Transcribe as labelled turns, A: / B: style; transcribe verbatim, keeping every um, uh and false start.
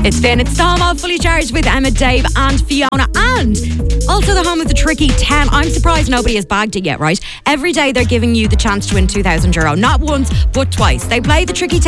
A: It's Finn, it's Tom, all fully charged with Emma, Dave and Fiona, and also the home of the Tricky ten. I'm surprised nobody has bagged it yet, right? Every day they're giving you the chance to win two thousand euro. Not once, but twice. They play the Tricky ten